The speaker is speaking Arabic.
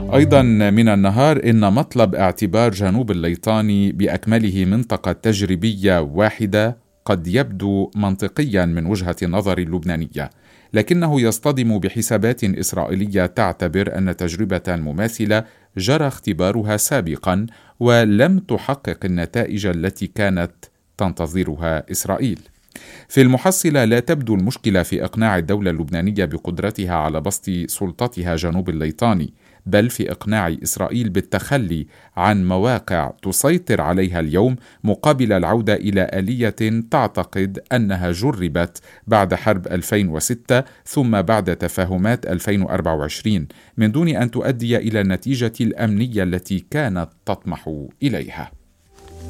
أيضا من النهار إن مطلب اعتبار جنوب الليطاني بأكمله منطقة تجريبية واحدة قد يبدو منطقيا من وجهة نظر اللبنانية، لكنه يصطدم بحسابات إسرائيلية تعتبر أن تجربة مماثلة جرى اختبارها سابقا ولم تحقق النتائج التي كانت تنتظرها إسرائيل. في المحصلة لا تبدو المشكلة في إقناع الدولة اللبنانية بقدرتها على بسط سلطتها جنوب الليطاني، بل في إقناع إسرائيل بالتخلي عن مواقع تسيطر عليها اليوم مقابل العودة إلى آلية تعتقد أنها جربت بعد حرب 2006 ثم بعد تفاهمات 2024 من دون أن تؤدي إلى النتيجة الأمنية التي كانت تطمح إليها.